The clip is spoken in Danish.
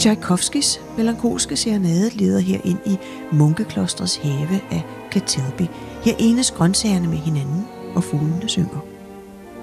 Tchaikovskys melankolske serenade leder her ind i munkeklostrets have af Kethelby. Her enes grøntsagerne med hinanden, og fuglene synger.